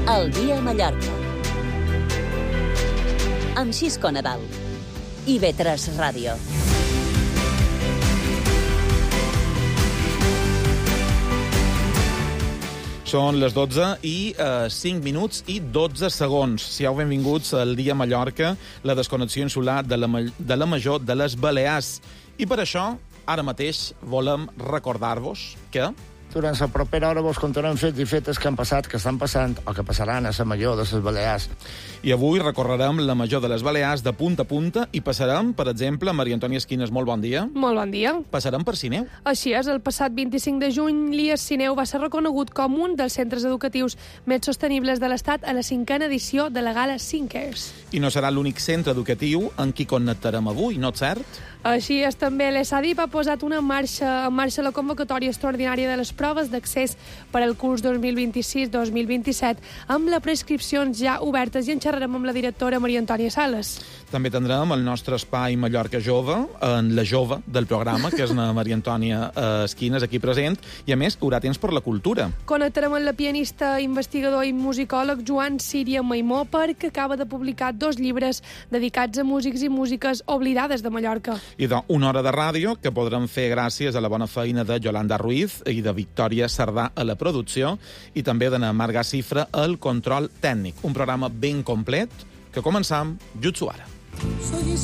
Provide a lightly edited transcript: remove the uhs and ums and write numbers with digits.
El dia a Mallorca. Amb Xisco Nadal. IB3 Ràdio. Són les 12 i 5 minuts i 12 segons. Siau benvinguts al dia a Mallorca, la desconnexió insular de la Major de les Balears. I per això, ara mateix, volem recordar-vos que... Durant la propera hora vos contarem fets i fetes que han passat, que estan passant o que passaran a la Major de les Balears. I avui recorrerem la Major de les Balears de punta a punta i passarem, per exemple, Maria Antònia Esquines, molt bon dia. Molt bon dia. Passarem per Sineu. Així és, el passat 25 de juny, l'IES Sineu va ser reconegut com un dels centres educatius més sostenibles de l'Estat a la 5a edició de la Gala Sinkers. I no serà l'únic centre educatiu en qui connectarem avui, no és cert? Així és, també l'ESADIP ha posat en marxa la convocatòria extraordinària de les proves d'accés per al curs 2026-2027 amb les prescripcions ja obertes i en xerrarem amb la directora Maria Antònia Sales. També tindrem el nostre espai Mallorca Jove, en la jove del programa, que és la Maria Antònia Esquines, aquí present, i a més haurà temps per la cultura. Connectarem amb la pianista, investigador i musicòleg Joan Síria Maimó perquè acaba de publicar 2 llibres dedicats a músics i músiques oblidades de Mallorca. I una hora de ràdio que podrem fer gràcies a la bona feina de Yolanda Ruiz i de Victòria Sardà a la producció i també de Marga Cifra al control tècnic. Un programa ben complet que començam jutsu ara.